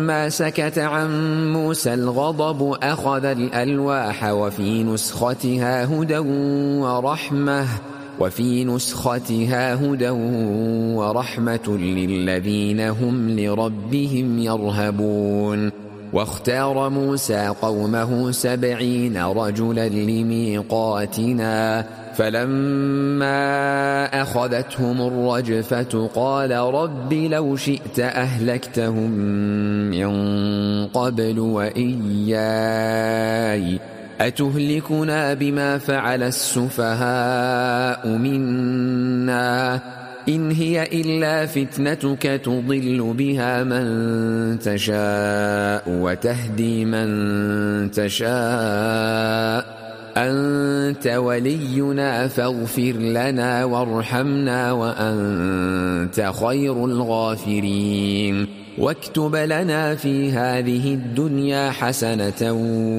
فلما سكت عن موسى الغضب أخذ الألواح وفي نسختها هدى ورحمة للذين هم لربهم يرهبون. واختار موسى قومه 70 رجلا لميقاتنا، فلما أخذتهم الرجفة قال رب لو شئت أهلكتهم من قبل وإياي أتهلكنا بما فعل السفهاء منا إن هي إلا فتنتك تضل بها من تشاء وتهدي من تشاء أنت ولينا فاغفر لنا وارحمنا وأنت خير الغافرين. واكتب لنا في هذه الدنيا حسنة